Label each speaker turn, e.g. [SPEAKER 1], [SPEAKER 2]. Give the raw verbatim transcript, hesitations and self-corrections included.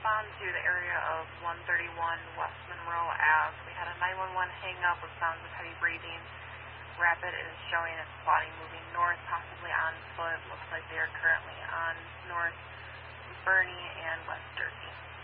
[SPEAKER 1] respond to the area of one thirty-one West Monroe Ave. We had a nine one one hang up with sounds of heavy breathing. Rapid is showing its body moving north, possibly on foot. Looks like they are currently on North Bernie and West Durkee.